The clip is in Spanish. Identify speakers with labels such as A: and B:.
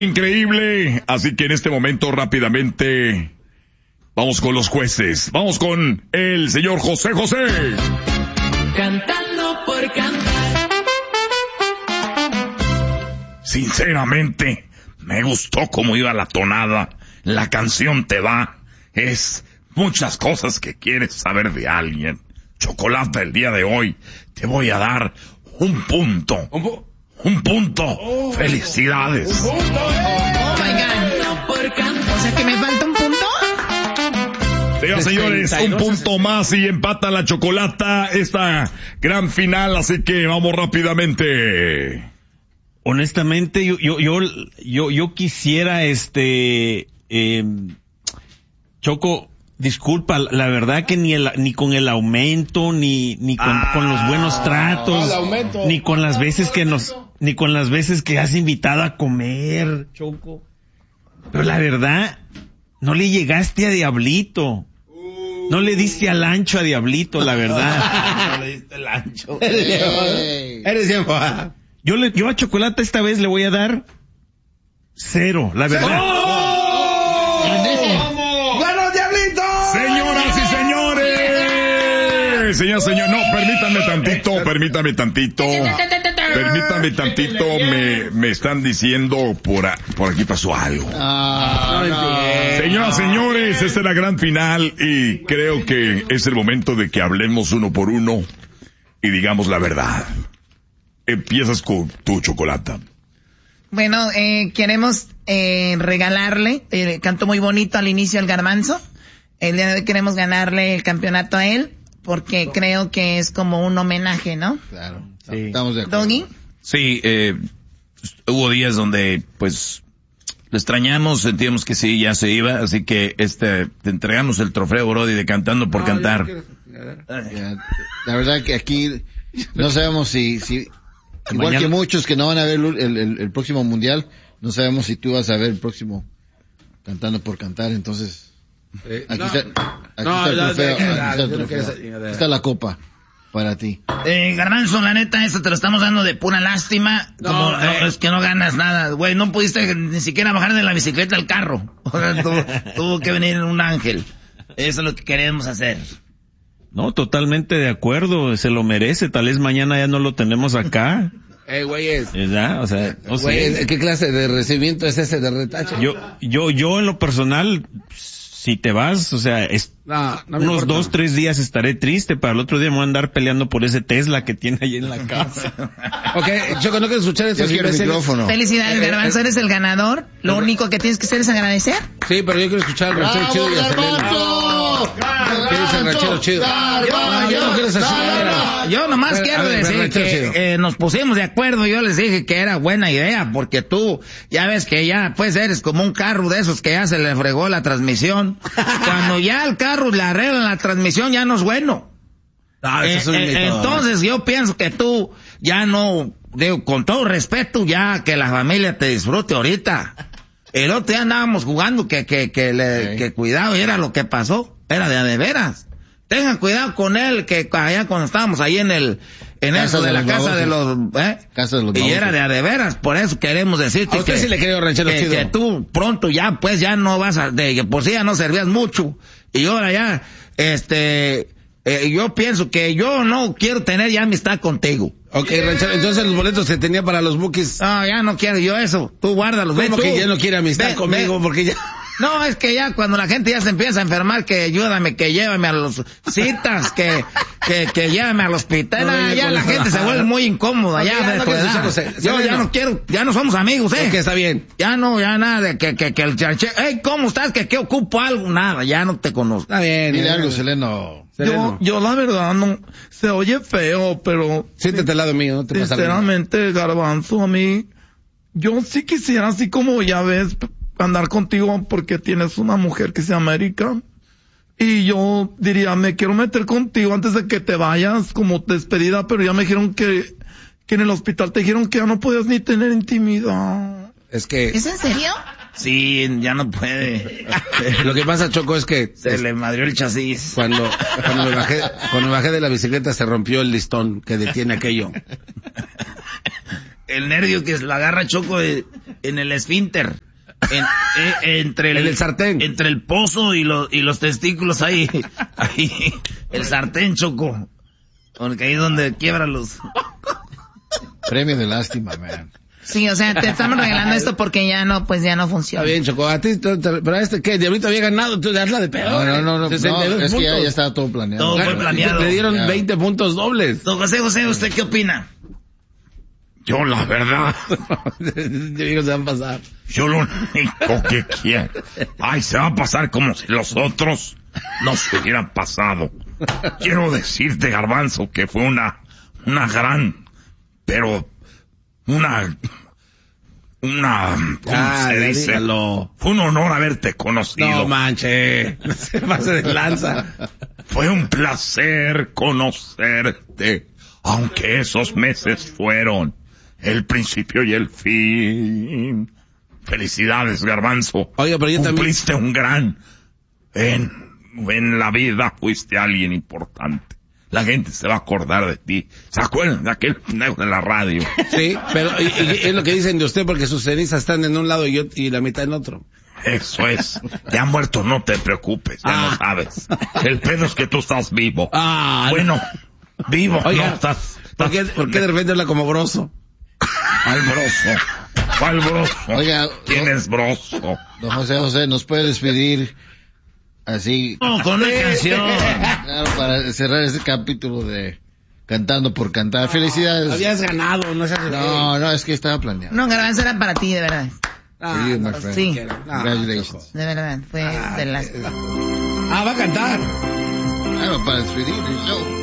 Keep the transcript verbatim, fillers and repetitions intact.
A: Increíble, así que en este momento rápidamente vamos con los jueces, vamos con el señor José José.
B: Cantando por cantar.
A: Sinceramente, me gustó cómo iba la tonada, la canción te va, es muchas cosas que quieres saber de alguien. Chocolate, el día de hoy te voy a dar un punto. ¿Un punto? Un punto. Oh, felicidades.
C: Un punto, eh.
B: Oh my God. O sea que me falta un punto.
A: Señoras y señores, un punto más y empata la Chocolata esta gran final, así que vamos rápidamente.
D: Honestamente, yo, yo, yo, yo, yo quisiera, este, eh, Choco, disculpa, la verdad que ni el, ni con el aumento, ni, ni con, ah, con los buenos tratos,
C: no,
D: ni con las veces que nos, ni con las veces que has invitado a comer, Choco. Pero la verdad, no le llegaste a Diablito. No le diste al ancho a Diablito, la verdad. No le diste al ancho.
C: Eres tiempo.
D: Yo le, yo a Chocolate esta vez le voy a dar cero, la verdad.
C: ¡Oh! ¡Oh! ¡Bueno, Diablito!
A: Señoras y señores, señor, señor, no, permítame tantito, permítame tantito, permítame tantito, me, me están diciendo por, a, por aquí pasó algo.
C: Ah, no.
A: Señoras y señores, esta es la gran final y creo que es el momento de que hablemos uno por uno y digamos la verdad. Empiezas con tu Chocolata.
B: Bueno, eh, queremos eh, regalarle, eh, cantó muy bonito al inicio el Garbanzo. El día de hoy queremos ganarle el campeonato a él, porque creo que es como un homenaje, ¿no?
C: Claro, sí. Estamos de acuerdo.
B: ¿Doggy?
E: Sí, eh, hubo días donde, pues, lo extrañamos, sentíamos que sí, ya se iba, así que este, te entregamos el trofeo, Brody, de Cantando por
C: no,
E: Cantar.
C: Ya, la verdad que aquí no sabemos si... si igual mañana, que muchos que no van a ver el, el, el próximo mundial, no sabemos si tú vas a ver el próximo Cantando por Cantar, entonces eh, aquí, no, está, aquí no, está el trofeo, aquí está el trofeo, aquí está la copa para ti.
B: Eh, Garbanzo, la neta, esto te lo estamos dando de pura lástima, no, como no, eh, es que no ganas nada, güey, no pudiste ni siquiera bajar de la bicicleta al carro, o sea, tuvo, tuvo que venir un ángel, eso es lo que queremos hacer.
D: No, totalmente de acuerdo, se lo merece, tal vez mañana ya no lo tenemos acá.
C: Eh, güeyes.
D: ¿Verdad? O sea, no
C: sé.
D: Wey,
C: ¿qué clase de recibimiento es ese de retache?
D: Yo, yo, yo en lo personal, si te vas, o sea, es, no, no unos importa. dos, tres días estaré triste, para el otro día me voy a andar peleando por ese Tesla que tiene ahí en la casa.
C: Ok, Choco, no quiero escuchar eso.
B: Quiero el micrófono. Felicidades, Garbanzo, eres el ganador. Lo único que tienes que hacer es agradecer.
C: Sí, pero yo quiero escuchar el ranchero chido y a Selena. ¿Quieres el ranchero chido?
B: Yo, yo no quiero esa chingadera. Yo nomás ver, quiero ver, decir que eh, nos pusimos de acuerdo. Yo les dije que era buena idea, porque tú, ya ves que ya, pues eres como un carro de esos que ya se le fregó la transmisión. Cuando ya el carro le arreglan la transmisión, ya no es bueno.
C: No,
B: eh,
C: es un
B: eh, entonces yo pienso que tú ya no, digo, con todo respeto, ya que la familia te disfrute ahorita. El otro día andábamos jugando que, que, que, le, okay. que cuidado, y era lo que pasó, era de a de veras. Tengan cuidado con él, que allá cuando estábamos ahí en el, en casa eso de, de la casa de los, ¿eh?
C: Casa de los
B: y era de a de veras, por eso queremos decirte
C: a usted
B: que,
C: sí le creo, ranchero
B: que,
C: chido.
B: que tú pronto ya, pues ya no vas a, de que por sí ya no servías mucho, y ahora ya, este, eh, yo pienso que yo no quiero tener ya amistad contigo.
C: Ok, ranchero, entonces los boletos que tenía para los Bookies.
B: No, ya no quiero yo eso, tú guárdalos.
C: ¿Cómo que ya no quiere amistad ve, conmigo? Ve. Porque ya...
B: No, es que ya cuando la gente ya se empieza a enfermar, que ayúdame, que llévame a los citas, que, que, que llévame al hospital, no, ya, ya la gente se vuelve muy incómoda, okay, ya, ya, no yo ya no quiero, ya no somos amigos, eh.
C: Que está bien.
B: Ya no, ya nada de que, que, que el chanche, hey, ¿cómo estás? Que, que ocupo algo, nada, ya no te conozco.
C: Está bien. Dile algo, Seleno.
F: Yo, yo la verdad no, se oye feo, pero.
C: Siéntate al lado mío, no te pasa nada.
F: Sinceramente, Garbanzo, a mí, yo sí quisiera así como ya ves, andar contigo porque tienes una mujer que se llama Erika. Y yo diría, me quiero meter contigo antes de que te vayas como despedida, pero ya me dijeron que, que en el hospital te dijeron que ya no podías ni tener intimidad.
C: Es que...
B: ¿Es en serio?
E: Sí, ya no puede.
C: Lo que pasa, Choco, es que...
E: Se es, le madrió el chasis.
C: Cuando, cuando me bajé, cuando me bajé de la bicicleta se rompió el listón que detiene aquello.
E: El nervio que la agarra, Choco, de,
B: en el esfínter. En, eh, entre el,
G: en el sartén.
B: Entre el pozo y, lo, y los testículos ahí. Ahí. El sartén, Choco. Porque ahí es donde quiebra los...
C: Premio de lástima, man.
H: Sí, o sea, te estamos regalando esto porque ya no, pues ya no funciona.
G: Está bien, Choco. A ti, pero a este, ¿qué? Diablito había ganado, tú hazla de pedo.
C: No, no, no, no,
G: sesenta y dos
C: no es que ya,
G: puntos.
C: ya estaba todo planeado.
B: Todo fue planeado.
G: Le dieron
C: Ya.
G: veinte puntos dobles.
B: Don José José, ¿usted qué opina?
A: Yo la verdad,
G: Digo, se van a pasar.
A: yo lo único que quiero, ay, se va a pasar como si los otros no se hubieran pasado. Quiero decirte, Garbanzo, que fue una, una gran, pero, una, una, ¿cómo
G: Ah,
A: se
G: ya
A: dice?
G: dígalo.
A: Fue un honor haberte conocido.
G: No manche, no se pase de lanza.
A: Fue un placer conocerte, aunque esos meses fueron el principio y el fin. Felicidades, Garbanzo.
G: Oiga, pero yo también...
A: Cumpliste un gran... En, en la vida fuiste alguien importante. La gente se va a acordar de ti. ¿Se acuerdan de aquel pendejo de la radio?
G: Sí, pero y, y, es lo que dicen de usted porque sus cenizas están en un lado y, yo, y la mitad en otro.
A: Eso es. Ya muerto, no te preocupes, ya
G: Ah.
A: no sabes. El pedo es que tú estás vivo.
G: Ah,
A: Bueno, vivo,
G: Oiga,
A: no estás...
G: ¿por qué, ¿por qué de repente habla como broso?
A: ¿Cuál broso? ¿Cuál broso?
C: Oiga,
A: ¿Quién
C: no-
A: es broso?
C: Don José José, ¿nos puede despedir así
B: No, con una canción.
C: claro, para cerrar este capítulo de Cantando por Cantar? Felicidades.
G: Habías ganado, no seas...
C: No, no, es que estaba planeado.
H: No, Garbanzo, era para ti, de verdad.
G: Ah,
C: For you, my
G: no,
C: friend.
H: Sí,
C: Congratulations.
H: de verdad, fue
G: Ah,
H: de las...
G: ah, va a cantar.
C: Claro, para despedir el show.